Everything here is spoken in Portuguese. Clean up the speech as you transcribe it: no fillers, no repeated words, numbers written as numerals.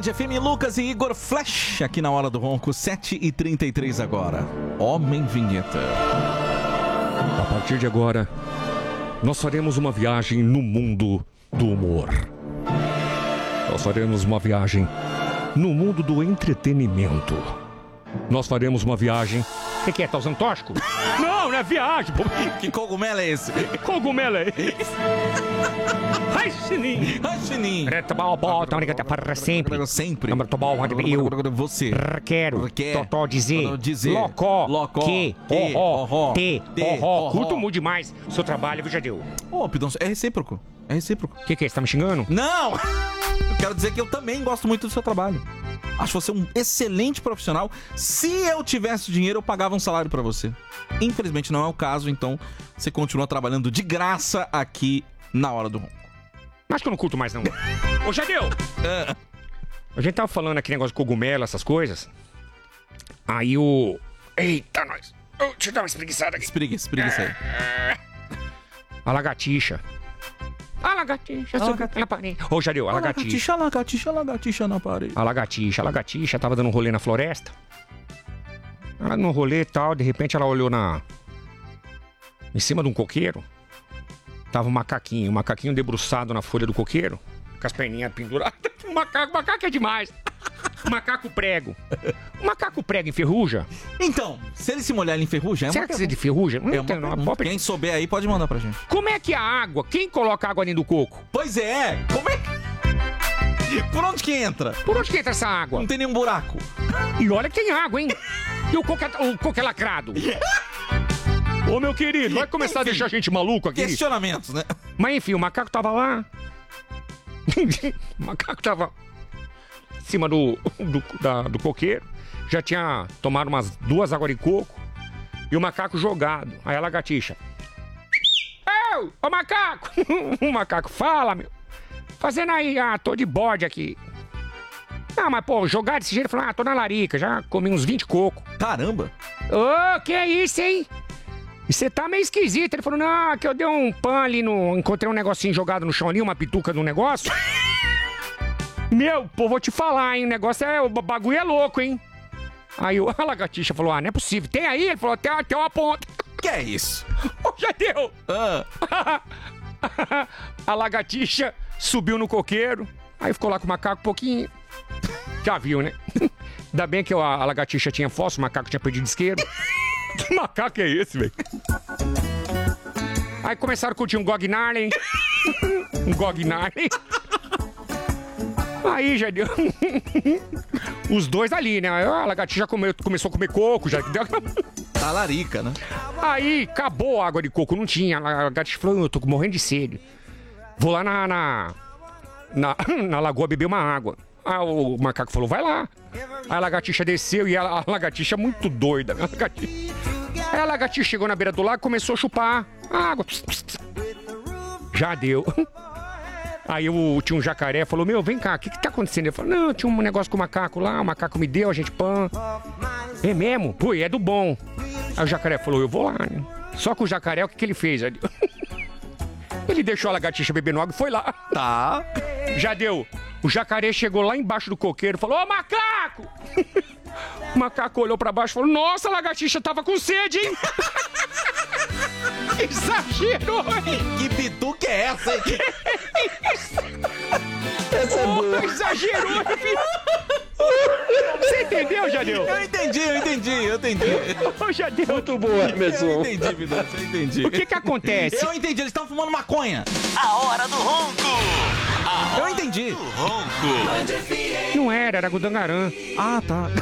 FM, Lucas e Igor Flash, aqui na Hora do Ronco, 7h33 agora. Homem Vinheta. A partir de agora, nós faremos uma viagem no mundo do humor. Nós faremos uma viagem no mundo do entretenimento. Nós faremos uma viagem... O que é? Tá usando tóxico? Não é viagem, pô. Que cogumelo é esse? Cogumelo é esse? Ai, Sininho. Ai, Sininho. Para sempre. Sempre. Eu. Você. Quero. Totó dizer. Locó. Que. Curto muito demais o seu trabalho, viu, Jadeu? Ô, Pidoncio, é recíproco. É recíproco. O que é? Você tá me xingando? Não! Eu quero dizer que eu também gosto muito do seu trabalho. Acho você um excelente profissional. Se eu tivesse dinheiro, eu pagava um salário pra você. Infelizmente não é o caso, então você continua trabalhando de graça aqui na Hora do Ronco. Acho que eu não curto mais, não. Ô, Jadeu! A gente tava falando aqui negócio de cogumelo, essas coisas. Aí o... Eita, nós! Deixa eu dar uma espreguiçada aqui. Espreguiça aí. A lagartixa. A lagartixa na parede. Ô, Jadeu, a lagartixa. Lagartixa na parede. A lagartixa tava dando um rolê na floresta. Ela no rolê e tal, de repente ela olhou em cima de um coqueiro. Tava um macaquinho debruçado na folha do coqueiro, com as perninhas penduradas. Macaco é demais. Macaco prego. O macaco prego enferruja? Então, se ele se molhar, ele enferruja? Será que ele enferruja? Não tem nome. Quem souber aí pode mandar pra gente. Como é que a água? Quem coloca água dentro do coco? Pois é, como é que... Por onde que entra? Por onde que entra essa água? Não tem nenhum buraco. E olha que tem água, hein? E o coco é lacrado. Ô, meu querido, vai começar a deixar a gente maluco aqui? Questionamentos, né? Mas enfim, o macaco tava lá. O macaco tava em cima do coqueiro. Já tinha tomado umas 2 águas de coco. E o macaco jogado. Aí a lagartixa. Ô macaco! O macaco fala, meu. Fazendo aí, tô de bode aqui. Não, mas pô, jogar desse jeito, falou, tô na larica, já comi uns 20 cocos. Caramba! Ô, que é isso, hein? E você tá meio esquisito. Ele falou, não, que eu dei um pan ali no... Encontrei um negocinho jogado no chão ali, uma pituca no negócio. Meu, pô, vou te falar, hein? O negócio o bagulho é louco, hein? Aí a lagartixa falou, não é possível. Tem aí? Ele falou, tem uma ponta. Que é isso? Já deu! A lagartixa subiu no coqueiro. Aí ficou lá com o macaco um pouquinho. Já viu, né? Ainda bem que a lagartixa tinha fósforo, o macaco tinha perdido isqueiro. Que macaco é esse, velho? Aí começaram a curtir um Gognarlen. Um Gognarlen. Aí já deu. Os dois ali, né? A lagartixa começou a comer coco, já deu. Tá larica, né? Aí acabou a água de coco, não tinha. A lagartixa falou, eu tô morrendo de sede. Vou lá na lagoa beber uma água. Aí o macaco falou, vai lá. Aí a lagartixa desceu e a lagartixa muito doida. Aí a lagartixa chegou na beira do lago e começou a chupar a água. Já deu. Aí tinha um jacaré, falou, meu, vem cá, o que tá acontecendo? Ele falou, não, tinha um negócio com o macaco lá, o macaco me deu, a gente pã. É mesmo? Pô, é do bom. Aí o jacaré falou, eu vou lá, né? Só que o jacaré, o que ele fez? Ele deixou a lagartixa bebendo água e foi lá. Tá. Já deu. O jacaré chegou lá embaixo do coqueiro e falou, ô macaco! O macaco olhou pra baixo e falou, nossa, a lagartixa tava com sede, hein? Exagerou, hein? Que pituca é essa, hein? Essa é boa. Exagerou, filho. Você entendeu, Jadeu? Eu entendi. Ô, Jadeu. Muito boa, Emerson. Eu entendi, Vidal, eu entendi. O que acontece? Eu entendi, eles estavam fumando maconha. A Hora do Ronco. Eu entendi. Do Ronco. Não era Gudangarã. Ah, tá.